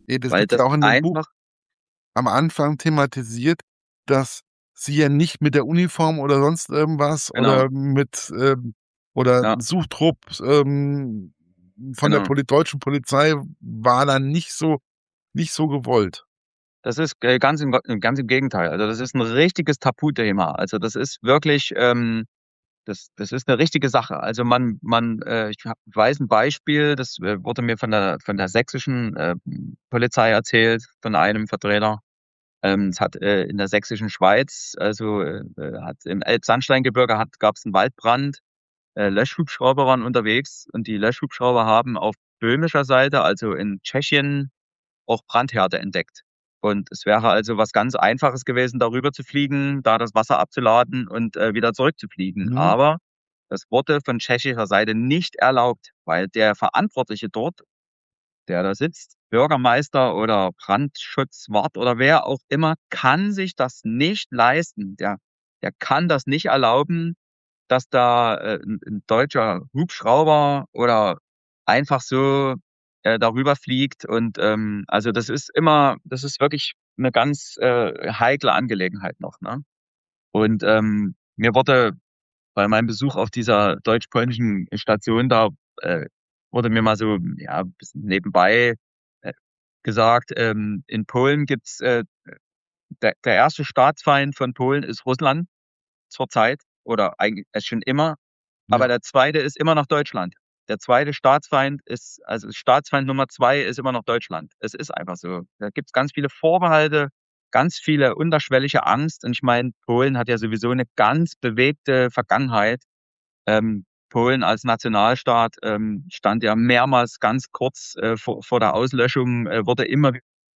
Das weil wird ja das auch in dem Buch einfach, am Anfang thematisiert, dass sie ja nicht mit der Uniform oder sonst irgendwas genau, oder mit oder ja, Suchtrupp von der genau. deutschen Polizei war dann nicht so gewollt. Das ist ganz im Gegenteil. Also das ist ein richtiges Tabuthema. Also das ist wirklich, das ist eine richtige Sache. Also weiß ein Beispiel, das wurde mir von der sächsischen Polizei erzählt, von einem Vertreter. Es hat in der sächsischen Schweiz, also hat im Elbsandsteingebirge gab es einen Waldbrand. Löschhubschrauber waren unterwegs und die Löschhubschrauber haben auf böhmischer Seite, also in Tschechien, auch Brandherde entdeckt. Und es wäre also was ganz Einfaches gewesen, darüber zu fliegen, da das Wasser abzuladen und wieder zurückzufliegen. Mhm. Aber das wurde von tschechischer Seite nicht erlaubt, weil der Verantwortliche dort, der da sitzt, Bürgermeister oder Brandschutzwart oder wer auch immer, kann sich das nicht leisten. Der kann das nicht erlauben, dass da ein deutscher Hubschrauber oder einfach so darüber fliegt. Und also das ist wirklich eine ganz heikle Angelegenheit noch, ne? Und mir wurde bei meinem Besuch auf dieser deutsch-polnischen Station da wurde mir mal so ja ein bisschen nebenbei äh, gesagt, in Polen gibt's der erste Staatsfeind von Polen ist Russland zurzeit oder eigentlich schon immer. Aber Ja. der zweite ist immer noch Deutschland. Der zweite Staatsfeind also Staatsfeind Nummer zwei ist immer noch Deutschland. Es ist einfach so. Da gibt's ganz viele Vorbehalte, ganz viele unterschwellige Angst. Und ich meine, Polen hat ja sowieso eine ganz bewegte Vergangenheit. Polen als Nationalstaat stand ja mehrmals ganz kurz vor der Auslöschung, wurde immer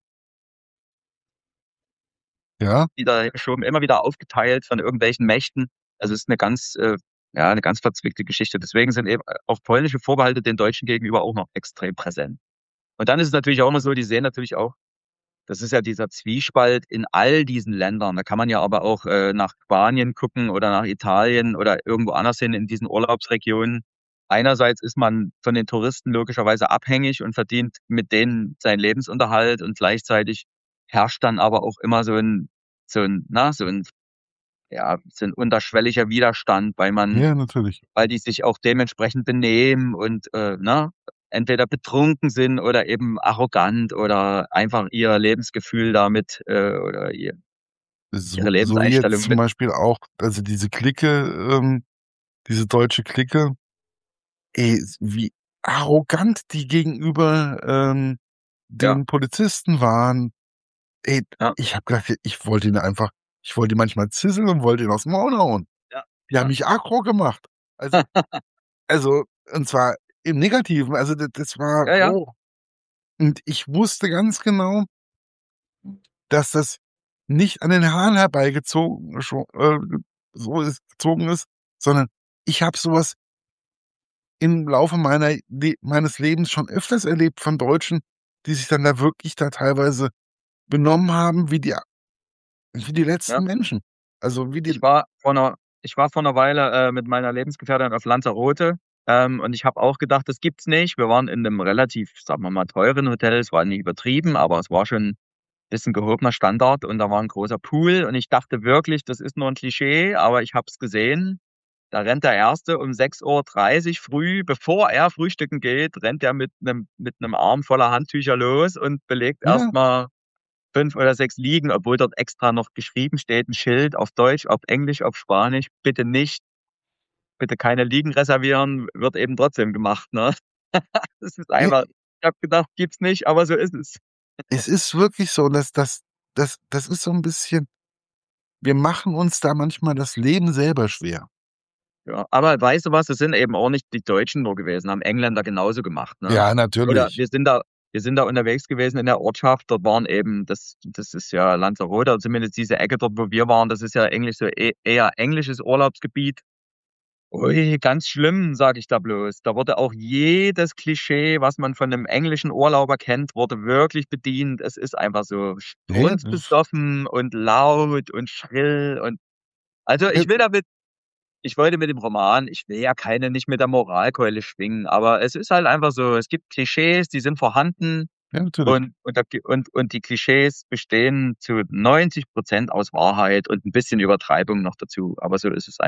Ja, wieder geschoben, immer wieder aufgeteilt von irgendwelchen Mächten. Also es ist ja, eine ganz verzwickte Geschichte. Deswegen sind eben auch polnische Vorbehalte den Deutschen gegenüber auch noch extrem präsent. Und dann ist es natürlich auch immer so, die sehen natürlich auch, das ist ja dieser Zwiespalt in all diesen Ländern. Da kann man ja aber auch nach Spanien gucken oder nach Italien oder irgendwo anders hin in diesen Urlaubsregionen. Einerseits ist man von den Touristen logischerweise abhängig und verdient mit denen seinen Lebensunterhalt und gleichzeitig herrscht dann aber auch immer so ein unterschwelliger Widerstand, ja, natürlich. weil die sich auch dementsprechend benehmen und entweder betrunken sind oder eben arrogant oder einfach ihr Lebensgefühl damit oder ihre So wie jetzt Lebenseinstellung zum mit. Beispiel auch, also diese Clique, diese deutsche Clique, wie arrogant die gegenüber Ja, den Polizisten waren. Ey, ja, ich habe gedacht, ich wollte ihn manchmal zisseln und wollte ihn aufs Maul hauen. ja, Die haben ja, mich aggro gemacht. Also also, und zwar im Negativen. Also, das war ja, ja, und ich wusste ganz genau, dass das nicht an den Haaren herbeigezogen so ist gezogen ist, sondern ich habe so was im Laufe meines Lebens schon öfters erlebt von Deutschen, die sich dann da wirklich da teilweise benommen haben wie die ja. letzten Menschen. Also, wie die Ich war vor einer, ich war vor einer Weile mit meiner Lebensgefährtin auf Lanzarote und ich habe auch gedacht, das gibt's nicht. Wir waren in einem relativ, sagen wir mal, teuren Hotel. Es war nicht übertrieben, aber es war schon bisschen gehobener Standard und da war ein großer Pool und ich dachte wirklich, das ist nur ein Klischee, aber ich habe es gesehen. Da rennt der Erste um 6:30 Uhr früh, bevor er frühstücken geht, rennt er mit einem Arm voller Handtücher los und belegt ja, erstmal 5 oder 6 Liegen, obwohl dort extra noch geschrieben steht, ein Schild auf Deutsch, auf Englisch, auf Spanisch, bitte nicht, bitte keine Liegen reservieren, wird eben trotzdem gemacht, ne? Das ist ne, einfach, ich habe gedacht, gibt's nicht, aber so ist es. es ist wirklich so, dass das ist so 'n bisschen, wir machen uns da manchmal das Leben selber schwer. Ja, aber weißt du was? Es sind eben auch nicht die Deutschen nur gewesen, haben Engländer genauso gemacht, ne? Ja, Oder natürlich. wir sind da unterwegs gewesen in der Ortschaft. Dort waren eben, das ist ja Lanzarote, oder zumindest diese Ecke dort, wo wir waren, das ist ja eigentlich so eher englisches Urlaubsgebiet. Ui, ganz schlimm, sage ich da bloß. Da wurde auch jedes Klischee, was man von einem englischen Urlauber kennt, wurde wirklich bedient. Es ist einfach so Ja, das strunzbesoffen und laut und schrill und also ja, ich wollte mit dem Roman, ich will ja keine nicht mit der Moralkeule schwingen, aber es ist halt einfach so, es gibt Klischees, die sind vorhanden Ja, natürlich. Und die Klischees bestehen zu 90% aus Wahrheit und ein bisschen Übertreibung noch dazu. Aber so ist es